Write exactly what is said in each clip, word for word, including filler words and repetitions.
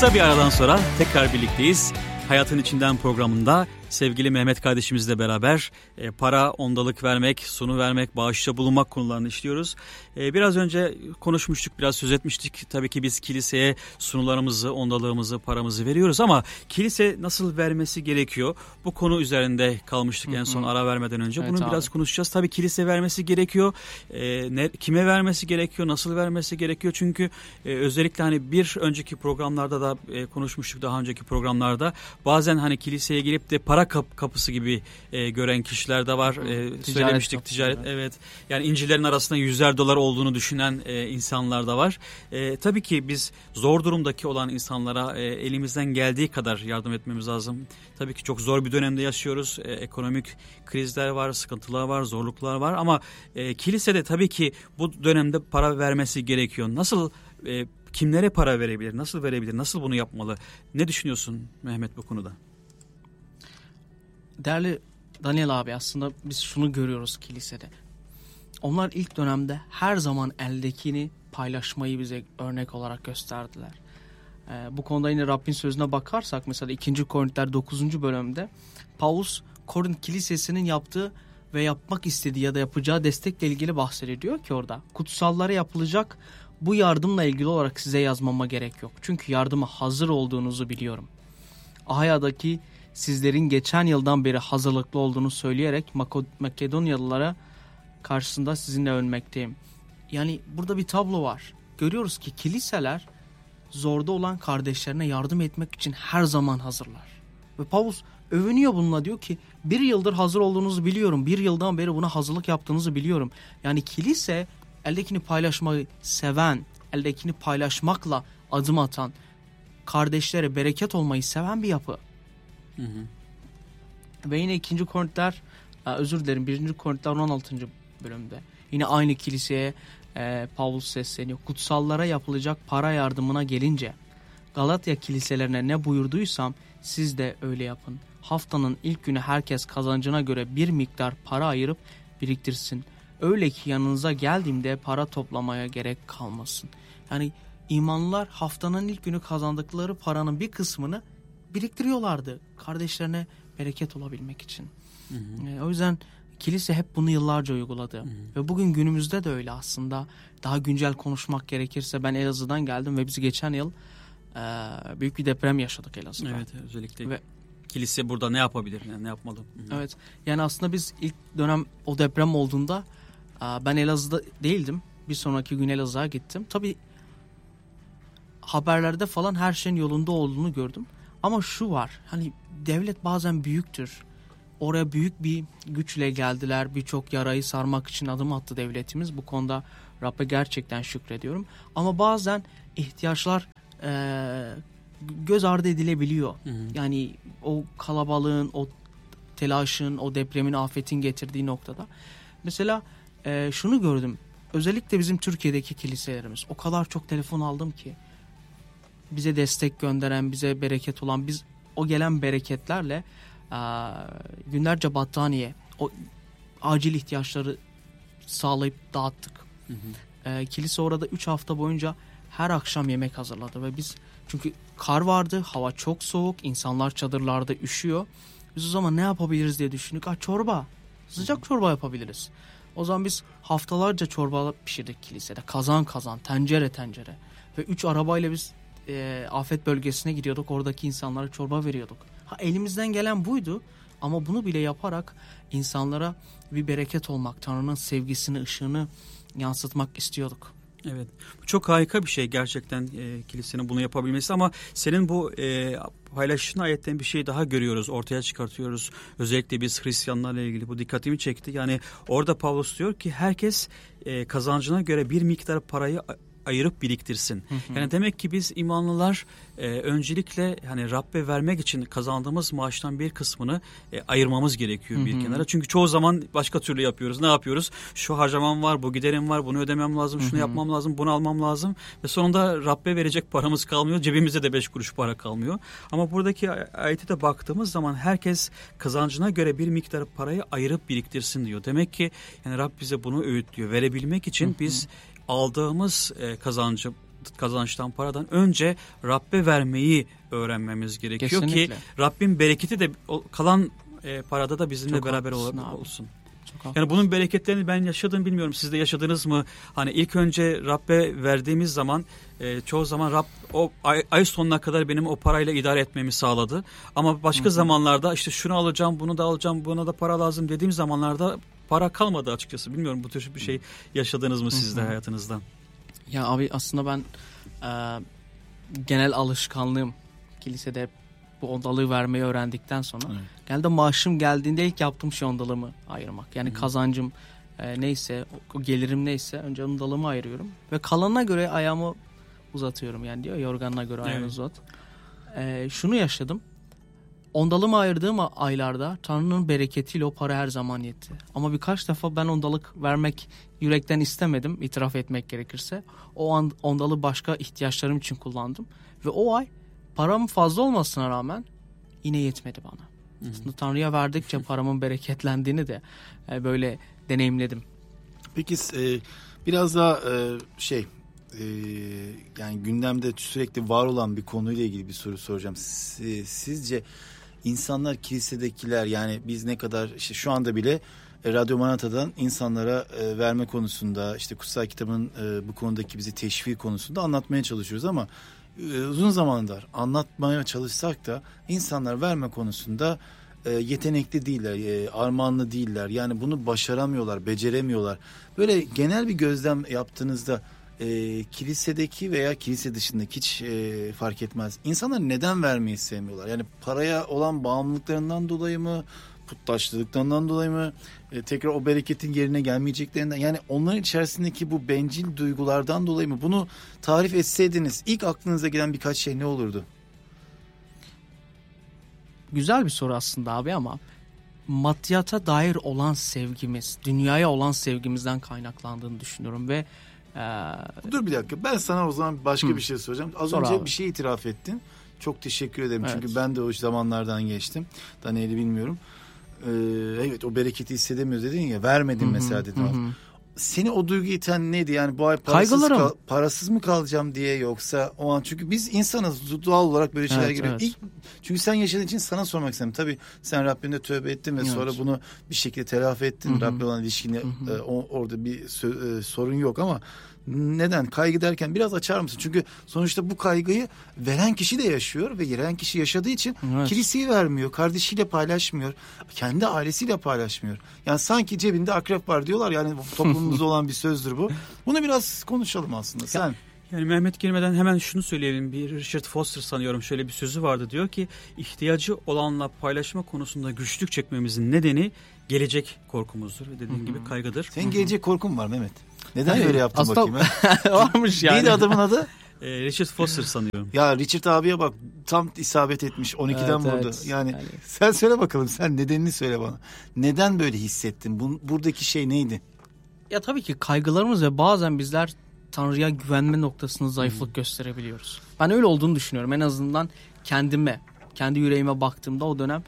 Kısa bir aradan sonra tekrar birlikteyiz. Hayatın İçinden programında sevgili Mehmet kardeşimizle beraber e, para, ondalık vermek, sunu vermek, bağışta bulunmak konularını işliyoruz. E, biraz önce konuşmuştuk, biraz söz etmiştik. Tabii ki biz kiliseye sunularımızı, ondalığımızı, paramızı veriyoruz ama kilise nasıl vermesi gerekiyor? Bu konu üzerinde kalmıştık en son ara vermeden önce. Evet, Bunu abi. biraz konuşacağız. Tabii kilise vermesi gerekiyor. E, ne, kime vermesi gerekiyor? Nasıl vermesi gerekiyor? Çünkü e, özellikle hani bir önceki programlarda da e, konuşmuştuk, daha önceki programlarda. Bazen hani kiliseye girip de para kap- kapısı gibi e, gören kişiler de var. E, Ticaret söylemiştik kapısı, ticaret. evet. Evet. Yani incilerin arasında yüzler dolar olduğunu düşünen e, insanlar da var. E, tabii ki biz zor durumdaki olan insanlara e, elimizden geldiği kadar yardım etmemiz lazım. Tabii ki çok zor bir dönemde yaşıyoruz. E, ekonomik krizler var, sıkıntılar var, zorluklar var ama e, kilisede tabii ki bu dönemde para vermesi gerekiyor. Nasıl e, kimlere para verebilir? Nasıl verebilir? Nasıl bunu yapmalı? Ne düşünüyorsun Mehmet bu konuda? Değerli Daniel abi, aslında biz şunu görüyoruz kilisede. Onlar ilk dönemde her zaman eldekini paylaşmayı bize örnek olarak gösterdiler. Ee, bu konuda yine Rabbin sözüne bakarsak mesela ikinci Korintiler dokuzuncu bölümde Paulus Korint kilisesinin yaptığı ve yapmak istediği ya da yapacağı destekle ilgili bahsediyor. Diyor ki orada kutsallara yapılacak bu yardımla ilgili olarak size yazmama gerek yok. Çünkü yardıma hazır olduğunuzu biliyorum. Ahaya'daki sizlerin geçen yıldan beri hazırlıklı olduğunu söyleyerek Makedonyalılara karşısında sizinle övünmekteyim. Yani burada bir tablo var. Görüyoruz ki kiliseler zorda olan kardeşlerine yardım etmek için her zaman hazırlar. Ve Paulus övünüyor bununla, diyor ki bir yıldır hazır olduğunuzu biliyorum. Bir yıldan beri buna hazırlık yaptığınızı biliyorum. Yani kilise eldekini paylaşmayı seven, eldekini paylaşmakla adım atan, kardeşlere bereket olmayı seven bir yapı. Hı hı. Ve yine ikinci Korintiler, özür dilerim birinci Korintiler on altıncı bölümde yine aynı kiliseye e, Paulus sesleniyor. Kutsallara yapılacak para yardımına gelince Galatya kiliselerine ne buyurduysam siz de öyle yapın. Haftanın ilk günü herkes kazancına göre bir miktar para ayırıp biriktirsin. Öyle ki yanınıza geldiğimde para toplamaya gerek kalmasın. Yani imanlılar haftanın ilk günü kazandıkları paranın bir kısmını biriktiriyorlardı kardeşlerine bereket olabilmek için. Hı hı. E, o yüzden kilise hep bunu yıllarca uyguladı. Hı hı. Ve bugün günümüzde de öyle aslında. Daha güncel konuşmak gerekirse ben Elazığ'dan geldim ve biz geçen yıl e, büyük bir deprem yaşadık Elazığ'da. Evet, özellikle ve kilise burada ne yapabilir? Yani ne yapmalı? Hı hı. Evet. Yani aslında biz ilk dönem o deprem olduğunda e, ben Elazığ'da değildim. Bir sonraki gün Elazığ'a gittim. Tabii haberlerde falan her şeyin yolunda olduğunu gördüm. Ama şu var, hani devlet bazen büyüktür. Oraya büyük bir güçle geldiler. Birçok yarayı sarmak için adım attı devletimiz. Bu konuda Rabbe gerçekten şükrediyorum. Ama bazen ihtiyaçlar e, göz ardı edilebiliyor. Hı hı. Yani o kalabalığın, o telaşın, o depremin, afetin getirdiği noktada. Mesela e, şunu gördüm. Özellikle bizim Türkiye'deki kiliselerimiz. O kadar çok telefon aldım ki. Bize destek gönderen, bize bereket olan, biz o gelen bereketlerle e, günlerce battaniye, o acil ihtiyaçları sağlayıp dağıttık. Hı hı. E, kilise orada üç hafta boyunca her akşam yemek hazırladı ve biz, çünkü kar vardı, hava çok soğuk, insanlar çadırlarda üşüyor. Biz o zaman ne yapabiliriz diye düşündük. Ha, çorba, sıcak hı hı. çorba yapabiliriz. O zaman biz haftalarca çorba pişirdik kilisede, kazan kazan, tencere tencere ve üç arabayla biz E, afet bölgesine gidiyorduk. Oradaki insanlara çorba veriyorduk. Ha, elimizden gelen buydu ama bunu bile yaparak insanlara bir bereket olmak, Tanrı'nın sevgisini, ışığını yansıtmak istiyorduk. Evet. Bu çok harika bir şey gerçekten e, kilisenin bunu yapabilmesi ama senin bu e, paylaşışın ayetten bir şey daha görüyoruz, ortaya çıkartıyoruz. Özellikle biz Hristiyanlarla ilgili bu dikkatimi çekti. Yani orada Pavlus diyor ki herkes e, kazancına göre bir miktar parayı ayırıp biriktirsin. Hı hı. Yani demek ki biz imanlılar e, öncelikle hani Rabbe vermek için kazandığımız maaştan bir kısmını e, ayırmamız gerekiyor hı hı. bir kenara. Çünkü çoğu zaman başka türlü yapıyoruz. Ne yapıyoruz? Şu harcamam var, bu giderim var, bunu ödemem lazım, şunu hı hı. yapmam lazım, bunu almam lazım. Ve sonunda Rabbe verecek paramız kalmıyor. Cebimizde de beş kuruş para kalmıyor. Ama buradaki ayete de baktığımız zaman herkes kazancına göre bir miktar parayı ayırıp biriktirsin diyor. Demek ki yani Rab bize bunu öğütlüyor. Verebilmek için hı hı. biz aldığımız e, kazancı kazançtan, paradan önce Rabbe vermeyi öğrenmemiz gerekiyor. Kesinlikle. Ki Rabbin bereketi de o kalan e, parada da bizimle Çok beraber ol, olsun. Yani bunun bereketlerini ben yaşadım, bilmiyorum siz de yaşadınız mı? Hani ilk önce Rabbe verdiğimiz zaman e, çoğu zaman Rab o ay, ay sonuna kadar benim o parayla idare etmemi sağladı. Ama başka Hı-hı. zamanlarda işte şunu alacağım, bunu da alacağım, buna da para lazım dediğim zamanlarda para kalmadı açıkçası. Bilmiyorum bu tür bir şey yaşadınız mı siz de hayatınızda? Ya abi aslında ben e, genel alışkanlığım kilisede bu ondalığı vermeyi öğrendikten sonra evet. genelde maaşım geldiğinde ilk yaptığım şey ondalığımı ayırmak. Yani Hı-hı. kazancım e, neyse, o gelirim neyse önce ondalığımı ayırıyorum ve kalanına göre ayağımı uzatıyorum. Yani diyor yorganına göre ayağını evet. uzat. E, şunu yaşadım. Ondalığımı ayırdığım aylarda Tanrı'nın bereketiyle o para her zaman yetti. Ama birkaç defa ben ondalık vermek yürekten istemedim, itiraf etmek gerekirse. O an ondalığı başka ihtiyaçlarım için kullandım. Ve o ay param fazla olmasına rağmen yine yetmedi bana. Hı-hı. Aslında Tanrı'ya verdikçe paramın bereketlendiğini de e, böyle deneyimledim. Peki e, biraz daha e, şey e, yani gündemde sürekli var olan bir konuyla ilgili bir soru soracağım. Sizce insanlar, kilisedekiler, yani biz ne kadar işte şu anda bile e, Radyo Manata'dan insanlara e, verme konusunda, işte kutsal kitabın e, bu konudaki bizi teşvik konusunda anlatmaya çalışıyoruz ama e, uzun zamandır anlatmaya çalışsak da insanlar verme konusunda e, yetenekli değiller, e, armağanlı değiller. Yani bunu başaramıyorlar, beceremiyorlar. Böyle genel bir gözlem yaptığınızda E, kilisedeki veya kilise dışındaki hiç e, fark etmez. İnsanlar neden vermeyi sevmiyorlar? Yani paraya olan bağımlılıklarından dolayı mı? Putlaştırdıklarından dolayı mı? E, tekrar o bereketin yerine gelmeyeceklerinden. Yani onların içerisindeki bu bencil duygulardan dolayı mı? Bunu tarif etseydiniz ilk aklınıza gelen birkaç şey ne olurdu? Güzel bir soru aslında abi ama maddiyata dair olan sevgimiz, dünyaya olan sevgimizden kaynaklandığını düşünüyorum ve Ee, Dur bir dakika, ben sana o zaman başka hı. bir şey soracağım. Az Sor önce abi. bir şey itiraf ettin. Çok teşekkür ederim evet. çünkü ben de o zamanlardan geçtim. Daniel'i bilmiyorum. Ee, evet, o bereketi hissedemiyoruz dedin ya, vermedin hı-hı, mesela dedin. Hı-hı. Seni o duygu iten neydi? Yani bu ay parasız, kal, parasız mı kalacağım diye, yoksa o an, çünkü biz insanız, doğal olarak böyle şeyler evet, geliyor. Evet. İlk, çünkü sen yaşadığın için sana sormak istedim. Tabii sen Rabbine tövbe ettin ve evet. sonra bunu bir şekilde telafi ettin. Hı-hı. Rabbe olan ilişkini e, o, orada bir sö- e, sorun yok ama neden? Kaygı derken biraz açar mısın? Çünkü sonuçta bu kaygıyı veren kişi de yaşıyor ve veren kişi yaşadığı için evet. kiliseye vermiyor, kardeşiyle paylaşmıyor, kendi ailesiyle paylaşmıyor. Yani sanki cebinde akrep var diyorlar, yani toplumumuzda olan bir sözdür bu. Bunu biraz konuşalım aslında. Sen... Yani Mehmet girmeden hemen şunu söyleyelim. Bir Richard Foster sanıyorum şöyle bir sözü vardı. Diyor ki ihtiyacı olanla paylaşma konusunda güçlük çekmemizin nedeni gelecek korkumuzdur. Ve dediğin Hı-hı. gibi kaygıdır. Senin gelecek korkun var Mehmet. Neden Hayır, öyle yaptın aslında... bakayım? Varmış yani. Neydi adamın adı? Richard Foster sanıyorum. Ya Richard abiye bak, tam isabet etmiş, on ikiden evet, vurdu. Evet. Yani, yani sen söyle bakalım, sen nedenini söyle bana. Neden böyle hissettin? Bu, buradaki şey neydi? Ya tabii ki kaygılarımız ve bazen bizler Tanrı'ya güvenme noktasında zayıflık hmm. gösterebiliyoruz. Ben öyle olduğunu düşünüyorum. En azından kendime, kendi yüreğime baktığımda o dönem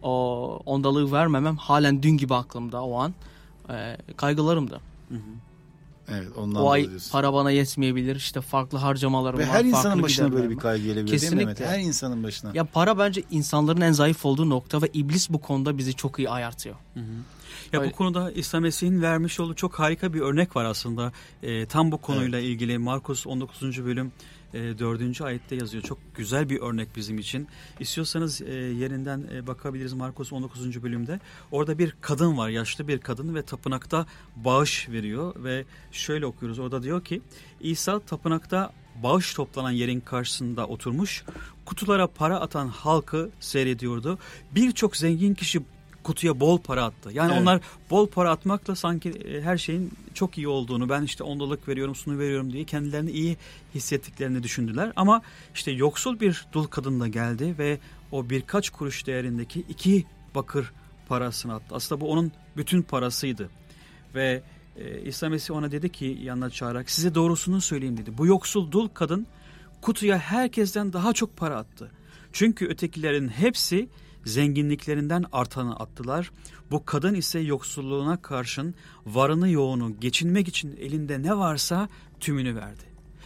o ondalığı vermemem halen dün gibi aklımda o an. E, kaygılarımdı. Hı hı. Evet, ondan o ay para bana yetmeyebilir, işte farklı harcamalarım ve var. Ve her insanın başına böyle bir kaygı gelebilir. Kesinlikle. Değil mi Mehmet? Her insanın başına. Ya para bence insanların en zayıf olduğu nokta ve iblis bu konuda bizi çok iyi ayartıyor. Hı hı. Ya Öyle. Bu konuda İsa Mesih'in vermiş olduğu çok harika bir örnek var aslında. E, tam bu konuyla evet. ilgili Markus on dokuzuncu bölüm e, dördüncü ayette yazıyor. Çok güzel bir örnek bizim için. İstiyorsanız e, yerinden e, bakabiliriz Markus on dokuzuncu bölümde. Orada bir kadın var, yaşlı bir kadın ve tapınakta bağış veriyor ve şöyle okuyoruz. Orada diyor ki İsa tapınakta bağış toplanan yerin karşısında oturmuş, kutulara para atan halkı seyrediyordu. Birçok zengin kişi kutuya bol para attı. Yani evet. onlar bol para atmakla sanki her şeyin çok iyi olduğunu, ben işte ondalık veriyorum, şunu veriyorum diye kendilerini iyi hissettiklerini düşündüler. Ama işte yoksul bir dul kadın da geldi ve o birkaç kuruş değerindeki iki bakır parasını attı. Aslında bu onun bütün parasıydı. Ve e, İsa Mesih ona dedi ki, yanına çağırarak, size doğrusunu söyleyeyim dedi. Bu yoksul dul kadın kutuya herkesten daha çok para attı. Çünkü ötekilerin hepsi zenginliklerinden artanı attılar. Bu kadın ise yoksulluğuna karşın varını yoğunu geçinmek için elinde ne varsa tümünü verdi.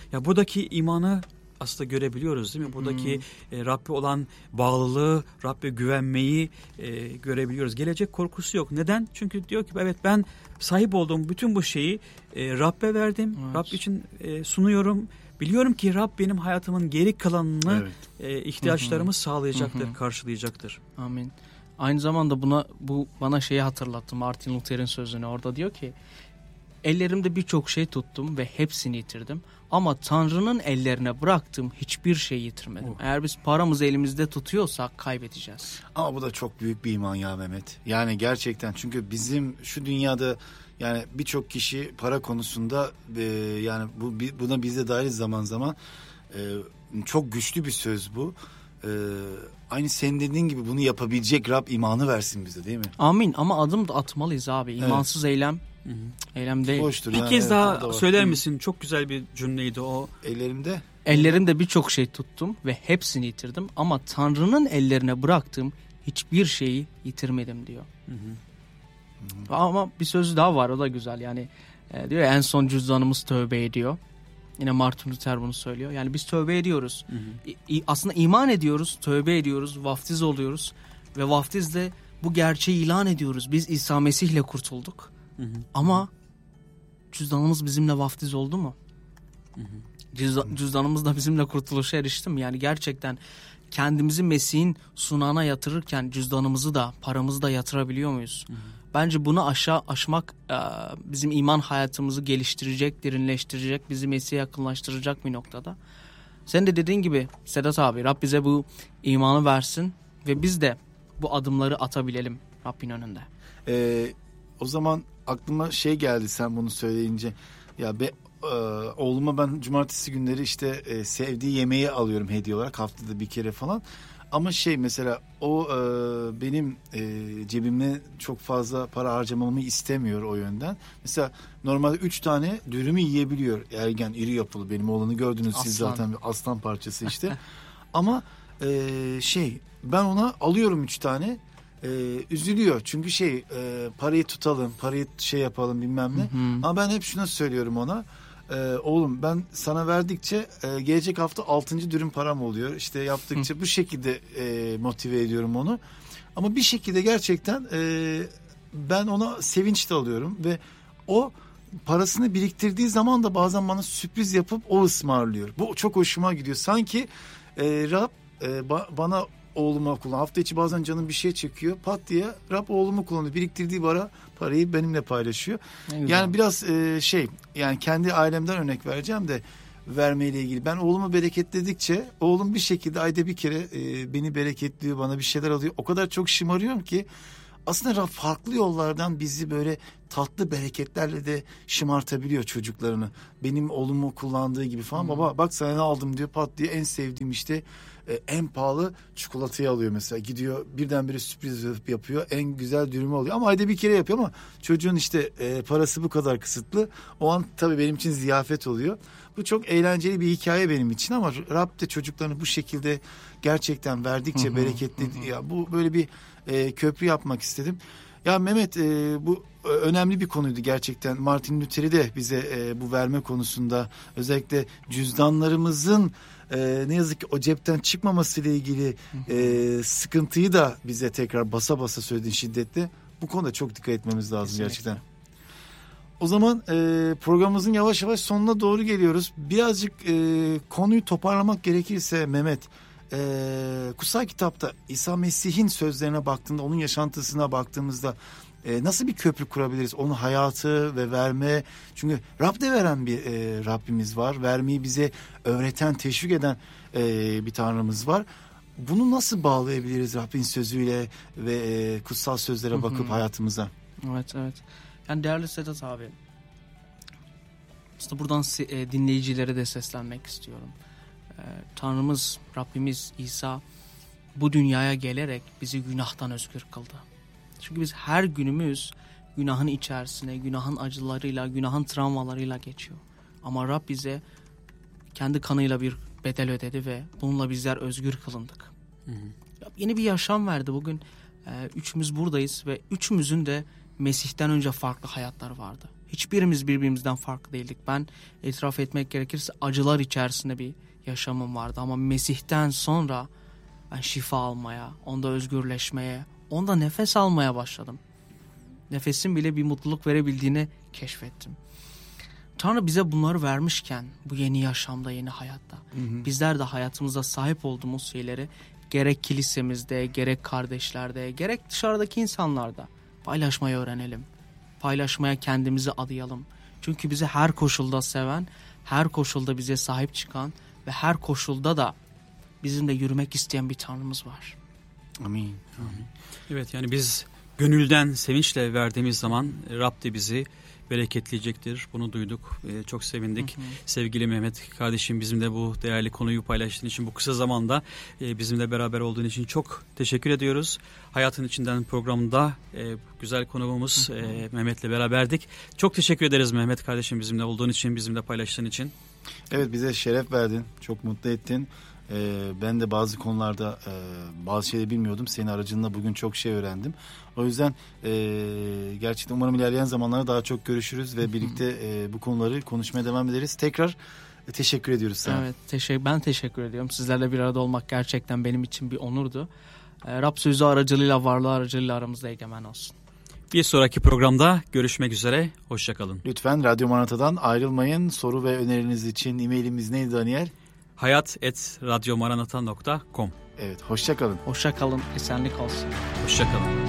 Ya buradaki imanı aslında görebiliyoruz değil mi? Buradaki hmm. e, Rabbe olan bağlılığı, Rabbe güvenmeyi e, görebiliyoruz. Gelecek korkusu yok. Neden? Çünkü diyor ki evet ben sahip olduğum bütün bu şeyi e, Rabbe verdim. Evet. Rab için e, sunuyorum. Biliyorum ki Rab benim hayatımın geri kalanını evet. e, ihtiyaçlarımı Hı-hı. sağlayacaktır, Hı-hı. karşılayacaktır. Amin. Aynı zamanda buna bu bana şeyi hatırlattı, Martin Luther'in sözünü. Orada diyor ki ellerimde birçok şey tuttum ve hepsini yitirdim. Ama Tanrı'nın ellerine bıraktığım hiçbir şey yitirmedim. Oh. Eğer biz paramızı elimizde tutuyorsak kaybedeceğiz. Ama bu da çok büyük bir iman ya Mehmet. Yani gerçekten, çünkü bizim şu dünyada yani birçok kişi para konusunda e, yani bu buna biz de dahiliz zaman zaman. E, çok güçlü bir söz bu. E, aynı senin dediğin gibi bunu yapabilecek Rab imanı versin bize, değil mi? Amin, ama adım da atmalıyız abi. İmansız evet. eylem Hı-hı. eylem değil. Boştur bir yani, kez evet, daha söyler misin? Çok güzel bir cümleydi o. Ellerimde Ellerimde birçok şey tuttum ve hepsini yitirdim. Ama Tanrı'nın ellerine bıraktığım hiçbir şeyi yitirmedim diyor. Hı hı. Hı hı. Ama bir sözü daha var, o da güzel. Yani e, diyor ya, en son cüzdanımız tövbe ediyor. Yine Martin Luther bunu söylüyor. Yani biz tövbe ediyoruz. Hı hı. İ, aslında iman ediyoruz, tövbe ediyoruz, vaftiz oluyoruz. Ve vaftizle bu gerçeği ilan ediyoruz. Biz İsa Mesih'le kurtulduk. Hı hı. Ama cüzdanımız bizimle vaftiz oldu mu? Hı hı. Cüzdan, cüzdanımız da bizimle kurtuluşa erişti mi? Yani gerçekten kendimizi Mesih'in sunağına yatırırken cüzdanımızı da, paramızı da yatırabiliyor muyuz? Hı hı. Bence bunu aşağı aşmak e, bizim iman hayatımızı geliştirecek, derinleştirecek, bizi Mesih'e yakınlaştıracak bir noktada. Sen de dediğin gibi Sedat abi, Rab bize bu imanı versin ve biz de bu adımları atabilelim Rabbin önünde. Ee, o zaman aklıma şey geldi sen bunu söyleyince. Ya be, e, oğluma ben cumartesi günleri işte e, sevdiği yemeği alıyorum hediye olarak, haftada bir kere falan. Ama şey mesela o e, benim e, cebimde çok fazla para harcamamı istemiyor o yönden. Mesela normalde üç tane dürümü yiyebiliyor. Ergen, iri yapılı, benim oğlanı gördünüz aslan. Siz zaten, bir aslan parçası işte. Ama e, şey ben ona alıyorum üç tane. E, üzülüyor çünkü şey e, parayı tutalım, parayı şey yapalım bilmem ne. Hı hı. Ama ben hep şunu söylüyorum ona. Ee, oğlum ben sana verdikçe e, gelecek hafta altıncı dürüm param oluyor. İşte yaptıkça Hı. bu şekilde e, motive ediyorum onu. Ama bir şekilde gerçekten e, ben ona sevinç de alıyorum ve o parasını biriktirdiği zaman da bazen bana sürpriz yapıp o ısmarlıyor. Bu çok hoşuma gidiyor. Sanki e, Rab e, ba- bana oğluma kullan. Hafta içi bazen canım bir şey çekiyor. Pat diye Rab oğlumu kullanıyor. Biriktirdiği para, parayı benimle paylaşıyor. Yani biraz e, şey yani kendi ailemden örnek vereceğim de vermeyle ilgili. Ben oğlumu bereketledikçe oğlum bir şekilde ayda bir kere e, beni bereketliyor, bana bir şeyler alıyor. O kadar çok şımarıyorum ki aslında Rab farklı yollardan bizi böyle tatlı bereketlerle de şımartabiliyor çocuklarını. Benim oğlumu kullandığı gibi falan. Hmm. Baba bak sana ne aldım diyor, pat diye en sevdiğim işte e, en pahalı çikolatayı alıyor mesela. Gidiyor birdenbire sürpriz yapıyor, en güzel dürümü alıyor. Ama ayda bir kere yapıyor ama çocuğun işte e, parası bu kadar kısıtlı. O an tabii benim için ziyafet oluyor. Bu çok eğlenceli bir hikaye benim için ama Rab de çocuklarını bu şekilde gerçekten verdikçe bereketli. Ya bu böyle bir e, köprü yapmak istedim. Ya Mehmet e, bu önemli bir konuydu gerçekten. Martin Luther'i de bize e, bu verme konusunda özellikle cüzdanlarımızın e, ne yazık ki o cepten çıkmamasıyla ilgili e, sıkıntıyı da bize tekrar basa basa söylediğin şiddetle. Bu konuda çok dikkat etmemiz lazım. Kesinlikle. Gerçekten. O zaman e, programımızın yavaş yavaş sonuna doğru geliyoruz. Birazcık e, konuyu toparlamak gerekirse Mehmet, e, kutsal kitapta İsa Mesih'in sözlerine baktığında, onun yaşantısına baktığımızda e, nasıl bir köprü kurabiliriz? Onun hayatı ve verme, çünkü Rab de veren bir e, Rabbimiz var. Vermeyi bize öğreten, teşvik eden e, bir Tanrımız var. Bunu nasıl bağlayabiliriz Rabbin sözüyle ve e, kutsal sözlere bakıp Hı-hı. hayatımıza? Evet, evet. Yani değerli Sedat abi, aslında buradan dinleyicilere de seslenmek istiyorum. Ee, Tanrımız, Rabbimiz İsa bu dünyaya gelerek bizi günahtan özgür kıldı. Çünkü biz her günümüz günahın içerisine, günahın acılarıyla, günahın travmalarıyla geçiyor. Ama Rab bize kendi kanıyla bir bedel ödedi ve bununla bizler özgür kılındık. Hı hı. Yeni bir yaşam verdi. Bugün e, üçümüz buradayız ve üçümüzün de Mesih'ten önce farklı hayatlar vardı. Hiçbirimiz birbirimizden farklı değildik. Ben itiraf etmek gerekirse acılar içerisinde bir yaşamım vardı. Ama Mesih'ten sonra ben şifa almaya, onda özgürleşmeye, onda nefes almaya başladım. Nefesin bile bir mutluluk verebildiğini keşfettim. Tanrı bize bunları vermişken bu yeni yaşamda, yeni hayatta hı hı. bizler de hayatımızda sahip olduğumuz şeyleri gerek kilisemizde, gerek kardeşlerde, gerek dışarıdaki insanlarda paylaşmayı öğrenelim. Paylaşmaya kendimizi adayalım. Çünkü bizi her koşulda seven, her koşulda bize sahip çıkan ve her koşulda da bizimle yürümek isteyen bir Tanrımız var. Amin. Amin. Evet, yani biz gönülden sevinçle verdiğimiz zaman Rab de bizi bereketleyecektir. Bunu duyduk. Ee, çok sevindik. Hı hı. Sevgili Mehmet kardeşim, bizimle bu değerli konuyu paylaştığın için, bu kısa zamanda e, bizimle beraber olduğun için çok teşekkür ediyoruz. Hayatın İçinden programında e, güzel konuğumuz e, Mehmet'le beraberdik. Çok teşekkür ederiz Mehmet kardeşim, bizimle olduğun için, bizimle paylaştığın için. Evet, bize şeref verdin. Çok mutlu ettin. Ee, ben de bazı konularda e, bazı şeyleri bilmiyordum. Senin aracılığında bugün çok şey öğrendim. O yüzden e, gerçekten umarım ilerleyen zamanlarda daha çok görüşürüz ve birlikte e, bu konuları konuşmaya devam ederiz. Tekrar e, teşekkür ediyoruz sana. Evet, teşekkür, ben teşekkür ediyorum. Sizlerle bir arada olmak gerçekten benim için bir onurdu. E, Rab sözü aracılığıyla, varlığı aracılığıyla aramızda egemen olsun. Bir sonraki programda görüşmek üzere. Hoşça kalın. Lütfen Radyo Maranata'dan ayrılmayın. Soru ve öneriniz için e-mailimiz neydi Daniel? hayat et radyomaranata nokta com. Evet, hoşça kalın. Hoşça kalın, esenlik olsun. Hoşça kalın.